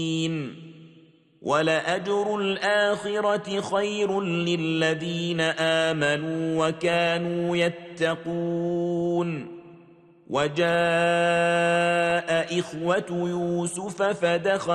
وَلَأَجْرُ الْآخِرَةِ خَيْرٌ لِّلَّذِينَ آمَنُوا وَكَانُوا يَتَّقُونَ وَجَاءَ إِخْوَةُ يُوسُفَ فَدَخَلُوا